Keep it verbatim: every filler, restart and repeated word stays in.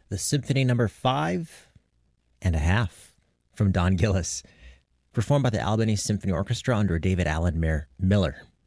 the Symphony Number Five and a Half from Don Gillis, performed by the Albany Symphony Orchestra under David Allen Miller.